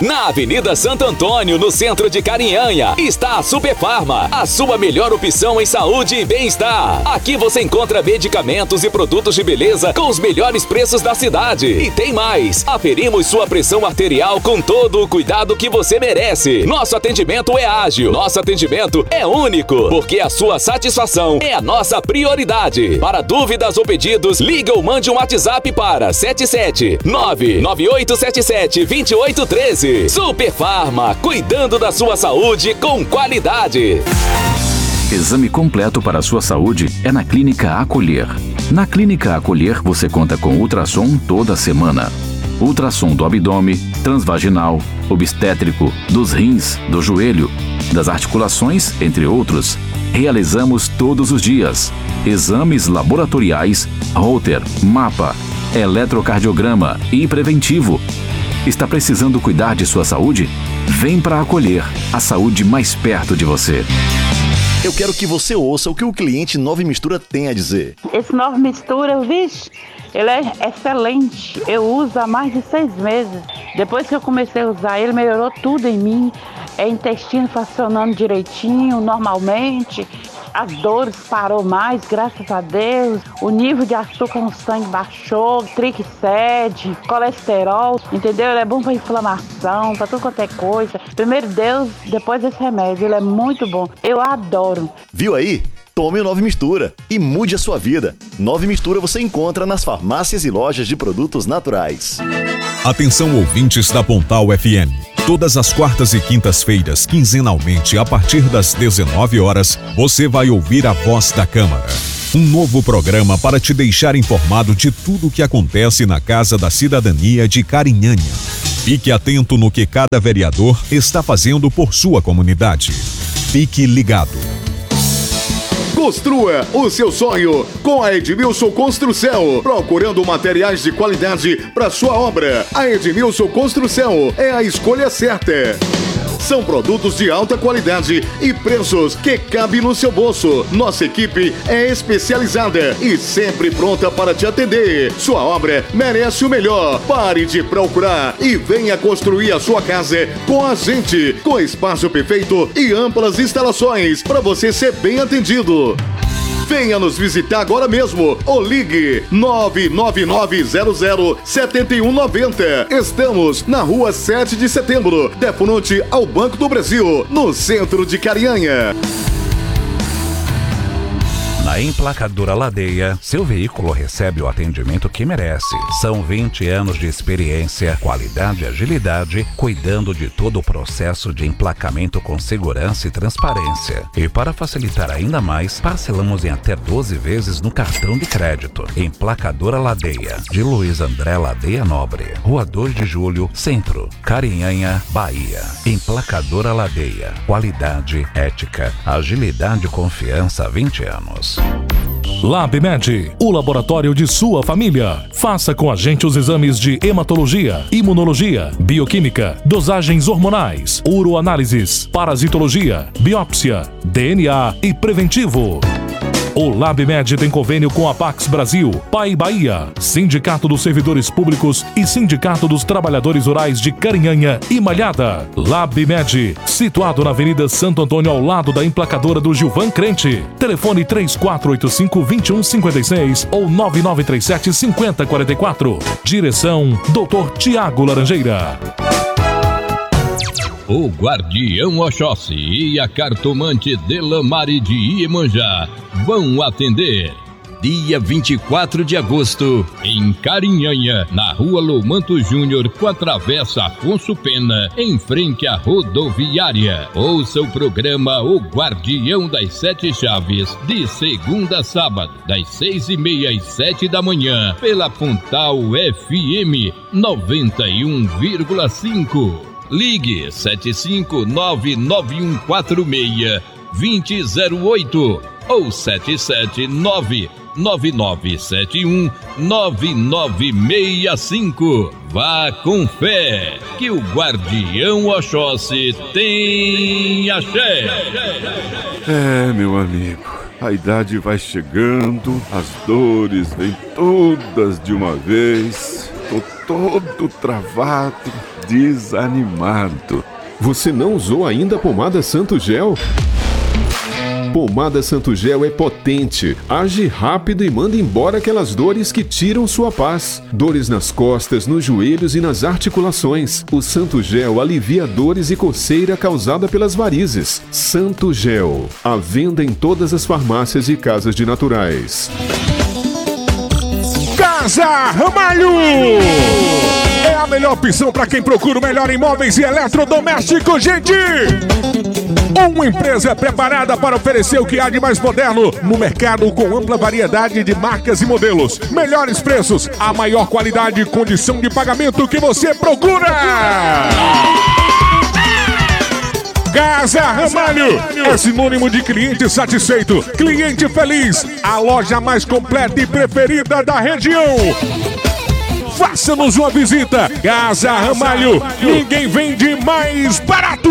Na Avenida Santo Antônio, no centro de Carinhanha, está a Super Farma, a sua melhor opção em saúde e bem-estar. Aqui você encontra medicamentos e produtos de beleza com os melhores preços da cidade. E tem mais, aferimos sua pressão arterial com todo o cuidado que você merece. Nosso atendimento é ágil, nosso atendimento é único, porque a sua satisfação é a nossa prioridade. Para dúvidas ou pedidos, liga ou mande um WhatsApp para 77998772813. Super Farma, cuidando da sua saúde com qualidade. Exame completo para a sua saúde é na Clínica Acolher. Na Clínica Acolher você conta com ultrassom toda semana. Ultrassom do abdômen, transvaginal, obstétrico, dos rins, do joelho, das articulações, entre outros. Realizamos todos os dias exames laboratoriais, Holter, mapa, eletrocardiograma e preventivo. Está precisando cuidar de sua saúde? Vem para Acolher, a saúde mais perto de você. Eu quero que você ouça o que o cliente Nova Mistura tem a dizer. Esse Nova Mistura, vixe, ele é excelente. Eu uso há mais de 6 meses. Depois que eu comecei a usar, ele melhorou tudo em mim. É intestino funcionando direitinho, normalmente. As dores parou mais, graças a Deus. O nível de açúcar no sangue baixou, triglicéride, colesterol, entendeu? Ele é bom para inflamação, para tudo quanto é coisa. Primeiro Deus, depois esse remédio. Ele é muito bom. Eu adoro. Viu aí? Tome o Nova Mistura e mude a sua vida. Nova Mistura você encontra nas farmácias e lojas de produtos naturais. Atenção, ouvintes da Pontal FM. Todas as quartas e quintas-feiras, quinzenalmente, a partir das 19 horas, você vai ouvir a Voz da Câmara. Um novo programa para te deixar informado de tudo o que acontece na Casa da Cidadania de Carinhanha. Fique atento no que cada vereador está fazendo por sua comunidade. Fique ligado. Construa o seu sonho com a Edmilson Construção. Procurando materiais de qualidade para sua obra, a Edmilson Construção é a escolha certa. São produtos de alta qualidade e preços que cabem no seu bolso. Nossa equipe é especializada e sempre pronta para te atender. Sua obra merece o melhor. Pare de procurar e venha construir a sua casa com a gente. Com espaço perfeito e amplas instalações para você ser bem atendido. Venha nos visitar agora mesmo ou ligue 999007190. Estamos na rua 7 de setembro, de frente ao Banco do Brasil, no centro de Carinhanha. Na Emplacadora Ladeia, seu veículo recebe o atendimento que merece. São 20 anos de experiência, qualidade e agilidade, cuidando de todo o processo de emplacamento com segurança e transparência. E para facilitar ainda mais, parcelamos em até 12 vezes no cartão de crédito. Emplacadora Ladeia, de Luiz André Ladeia Nobre, Rua 2 de Julho, Centro, Carinhanha, Bahia. Emplacadora Ladeia, qualidade, ética, agilidade e confiança há 20 anos. LabMed, o laboratório de sua família. Faça com a gente os exames de hematologia, imunologia, bioquímica, dosagens hormonais, uroanálises, parasitologia, biópsia, DNA e preventivo. O LabMed tem convênio com a Pax Brasil, Pai Bahia, Sindicato dos Servidores Públicos e Sindicato dos Trabalhadores Rurais de Carinhanha e Malhada. LabMed, situado na Avenida Santo Antônio, ao lado da emplacadora do Gilvan Crente. Telefone 3485-2156 ou 9937-5044. Direção Dr. Tiago Laranjeira. O Guardião Oxóssi e a cartomante Delamare de Iemanjá vão atender. Dia 24 de agosto, em Carinhanha, na Rua Lomanto Júnior, com a Travessa Afonso Pena, em frente à rodoviária. Ouça o programa O Guardião das Sete Chaves, de segunda a sábado, das 6h30 às 7 da manhã, pela Pontal FM 91,5. Ligue 7599146-2008 ou 77999719965. Vá com fé, que o Guardião Oxóssi tem axé. É, meu amigo, a idade vai chegando, as dores vêm todas de uma vez. Tô todo travado, desanimado. Você não usou ainda a pomada Santo Gel? Pomada Santo Gel é potente, age rápido e manda embora aquelas dores que tiram sua paz. Dores nas costas, nos joelhos e nas articulações. O Santo Gel alivia dores e coceira causada pelas varizes. Santo Gel, à venda em todas as farmácias e casas de naturais. Casa Ramalho! É a melhor opção para quem procura o melhor em móveis e eletrodomésticos, gente! Uma empresa preparada para oferecer o que há de mais moderno no mercado, com ampla variedade de marcas e modelos. Melhores preços, a maior qualidade e condição de pagamento que você procura! Casa Ramalho é sinônimo de cliente satisfeito, cliente feliz, a loja mais completa e preferida da região. Faça-nos uma visita. Casa Ramalho, ninguém vende mais barato.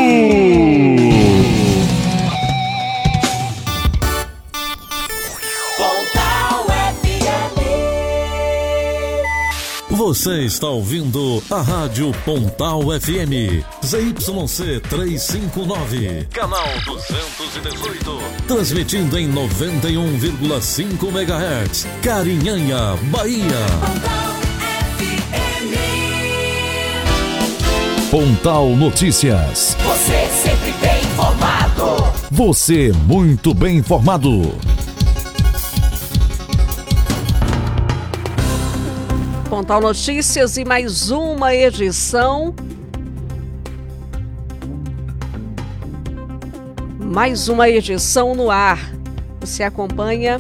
Você está ouvindo a Rádio Pontal FM, ZYC 359, canal 218, transmitindo em 91,5 MHz, Carinhanha, Bahia. Pontal Notícias. Você sempre bem informado. Você muito bem informado. Pontal Notícias e mais uma edição. Mais uma edição no ar. Você acompanha.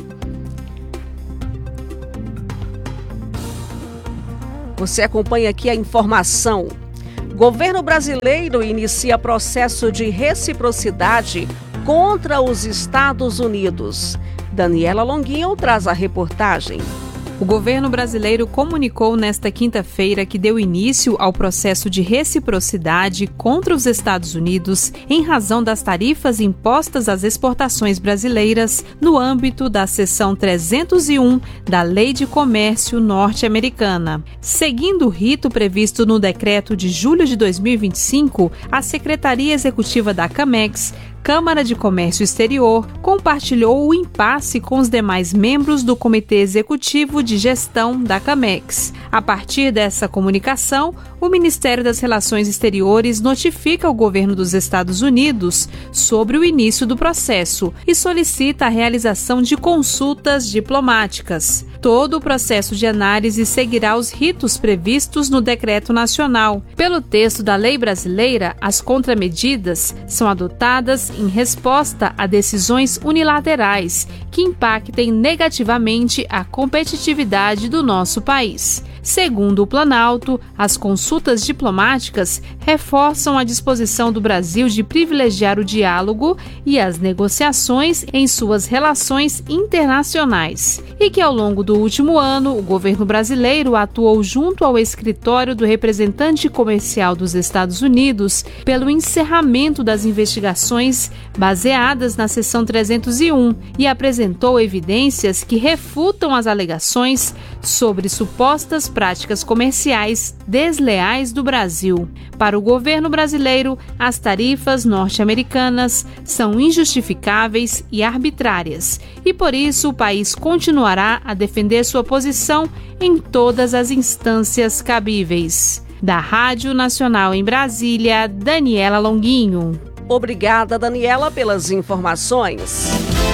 Você acompanha aqui a informação. Governo brasileiro inicia processo de reciprocidade contra os Estados Unidos. Daniela Longuinho traz a reportagem. O governo brasileiro comunicou nesta quinta-feira que deu início ao processo de reciprocidade contra os Estados Unidos em razão das tarifas impostas às exportações brasileiras no âmbito da seção 301 da Lei de Comércio norte-americana. Seguindo o rito previsto no decreto de julho de 2025, a Secretaria Executiva da CAMEX, Câmara de Comércio Exterior, compartilhou o impasse com os demais membros do Comitê Executivo de Gestão da CAMEX. A partir dessa comunicação, o Ministério das Relações Exteriores notifica o governo dos Estados Unidos sobre o início do processo e solicita a realização de consultas diplomáticas. Todo o processo de análise seguirá os ritos previstos no Decreto Nacional. Pelo texto da lei brasileira, as contramedidas são adotadas em resposta a decisões unilaterais que impactem negativamente a competitividade do nosso país. Segundo o Planalto, as consultas diplomáticas reforçam a disposição do Brasil de privilegiar o diálogo e as negociações em suas relações internacionais, e que ao longo do último ano, o governo brasileiro atuou junto ao escritório do representante comercial dos Estados Unidos pelo encerramento das investigações baseadas na seção 301 e apresentou evidências que refutam as alegações sobre supostas práticas comerciais desleais do Brasil. Para o governo brasileiro, as tarifas norte-americanas são injustificáveis e arbitrárias, e por isso o país continuará a defender sua posição em todas as instâncias cabíveis. Da Rádio Nacional em Brasília, Daniela Longuinho. Obrigada, Daniela, pelas informações.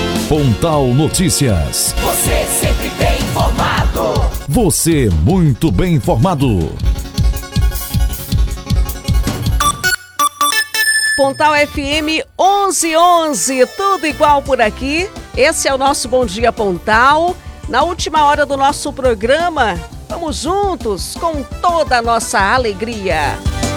Pontal Notícias. Você sempre bem informado. Você muito bem informado. Pontal FM 1111, tudo igual por aqui. Esse é o nosso Bom Dia Pontal. Na última hora do nosso programa, vamos juntos com toda a nossa alegria.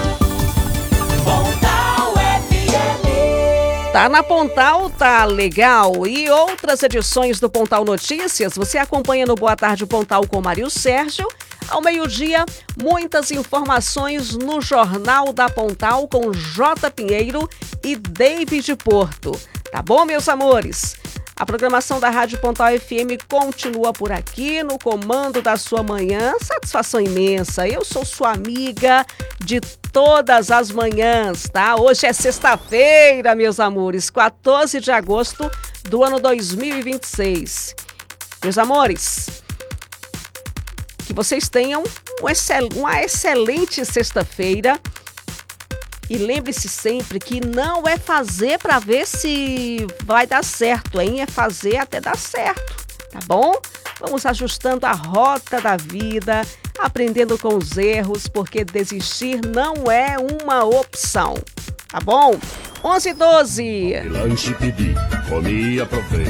Pontal FM. Tá na Pontal, tá legal. E outras edições do Pontal Notícias, você acompanha no Boa Tarde Pontal com Mário Sérgio. Ao meio-dia, muitas informações no Jornal da Pontal com J. Pinheiro e David Porto. Tá bom, meus amores? A programação da Rádio Pontal FM continua por aqui, no comando da sua manhã. Satisfação imensa. Eu sou sua amiga de todas as manhãs, tá? Hoje é sexta-feira, meus amores, 14 de agosto do ano 2026. Meus amores, que vocês tenham uma excelente sexta-feira. E lembre-se sempre que não é fazer para ver se vai dar certo, hein? É fazer até dar certo, tá bom? Vamos ajustando a rota da vida, aprendendo com os erros, porque desistir não é uma opção, tá bom? 11h12. Lanche pedi, comi e aprovei.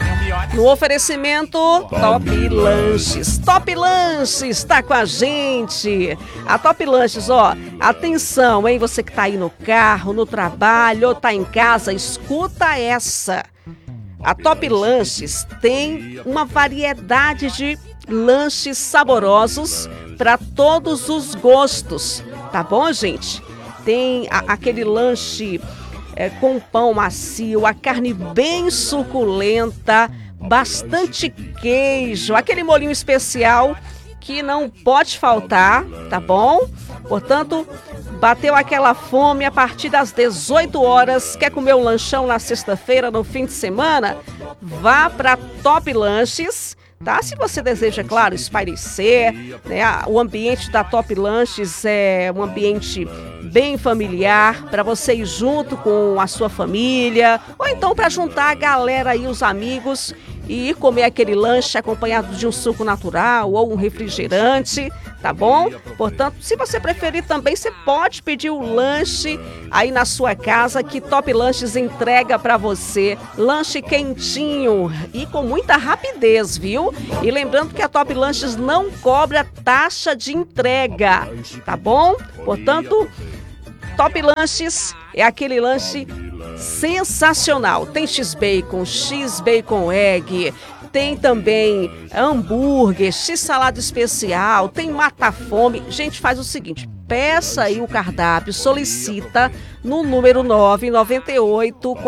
No oferecimento, Top Lanches. Top Lanches está com a gente. A Top Lanches, ó, atenção, hein? Você que tá aí no carro, no trabalho ou tá em casa, escuta essa. A Top Lanches tem uma variedade de lanches saborosos para todos os gostos, tá bom, gente? Tem aquele lanche com pão macio, a carne bem suculenta, bastante queijo, aquele molhinho especial que não pode faltar, tá bom? Portanto, bateu aquela fome a partir das 18 horas, quer comer um lanchão na sexta-feira, no fim de semana? Vá para Top Lanches, tá? Se você deseja, claro, espairecer, né? O ambiente da Top Lanches é um ambiente bem familiar, para você ir junto com a sua família, ou então para juntar a galera aí, os amigos, e ir comer aquele lanche acompanhado de um suco natural ou um refrigerante, tá bom? Portanto, se você preferir também, você pode pedir o lanche aí na sua casa, que Top Lanches entrega para você. Lanche quentinho e com muita rapidez, viu? E lembrando que a Top Lanches não cobra taxa de entrega, tá bom? Portanto, Top Lanches é aquele lanche sensacional. Tem X-Bacon, X-Bacon Egg, tem também hambúrguer, X-salada especial, tem mata-fome. Gente, faz o seguinte, peça aí o cardápio, solicita no número 998